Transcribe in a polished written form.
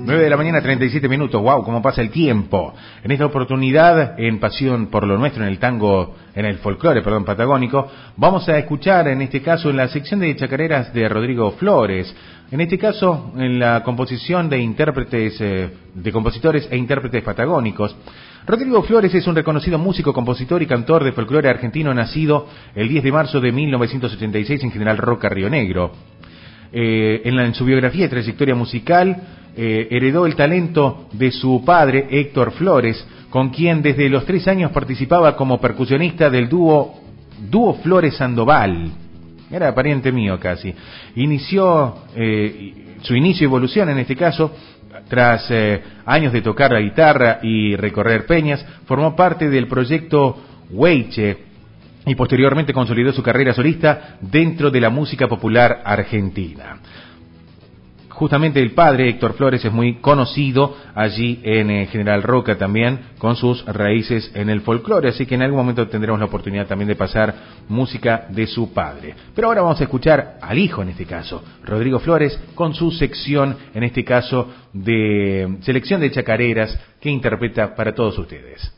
9 de la mañana, 37 minutos. Wow, cómo pasa el tiempo. En esta oportunidad, en Pasión por lo Nuestro, en el tango, en el folclore, patagónico, vamos a escuchar, en este caso, en la sección de chacareras de Rodrigo Flores. En este caso, en la composición de intérpretes, de compositores e intérpretes patagónicos. Rodrigo Flores es un reconocido músico, compositor y cantor de folclore argentino, nacido el 10 de marzo de 1986 en General Roca, Río Negro. En su biografía y trayectoria musical, heredó el talento de su padre, Héctor Flores, con quien desde los 3 años participaba como percusionista del dúo Flores Sandoval. Era pariente mío casi. Inició su inicio y evolución en este caso, tras años de tocar la guitarra y recorrer peñas, formó parte del proyecto Weiche y posteriormente consolidó su carrera solista dentro de la música popular argentina. Justamente el padre, Héctor Flores, es muy conocido allí en General Roca también, con sus raíces en el folclore, así que en algún momento tendremos la oportunidad también de pasar música de su padre. Pero ahora vamos a escuchar al hijo, en este caso, Rodrigo Flores, con su sección, en este caso, de selección de chacareras que interpreta para todos ustedes.